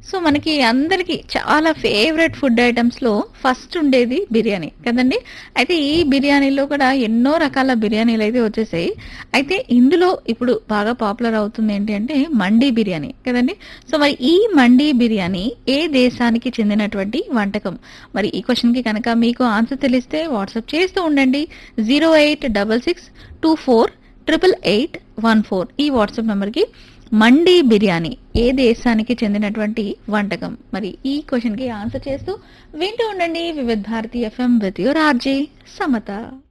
So మనకి అందరికి చాలా ఫేవరెట్ ఫుడ్ ఐటమ్స్ లో ఫస్ట్ ఉండేది బిర్యానీ కదండి. అయితే ఈ బిర్యానీలో కూడా ఎన్నో రకాల బిర్యానీలు అయితే వచ్చేసాయి. అయితే ఇందులో ఇప్పుడు బాగా పాపులర్ అవుతుంది ఏంటి అంటే మండీ బిర్యానీ కదండి. సో మరి ఈ మండీ బిర్యానీ ఏ దేశానికి చెందినటువంటి వంటకం? మరి ఈ క్వశ్చన్ కి కనుక మీకు ఆన్సర్ తెలిస్తే వాట్సాప్ చేస్తూ ఉండండి. 08624888814 ఈ వాట్సాప్ నంబర్ కి. మండీ బిర్యానీ ఏ దేశానికి చెందినటువంటి వంటకం? మరి ఈ క్వశ్చన్ కి ఆన్సర్ చేస్తూ వింటూ ఉండండి Vividh Bharati FM with your RJ Samata.